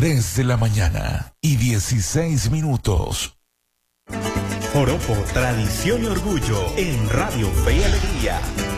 3 de la mañana y 16 minutos. Joropo, tradición y orgullo en Radio Fe y Alegría.